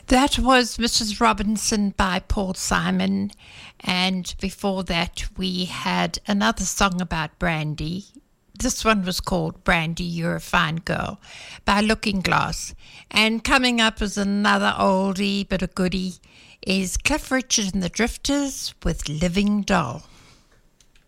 That was Mrs. Robinson by Paul Simon, and before that we had another song about Brandy. This one was called Brandy, You're a Fine Girl by Looking Glass. And coming up is another oldie but a goodie is Cliff Richard and the Drifters with Living Doll.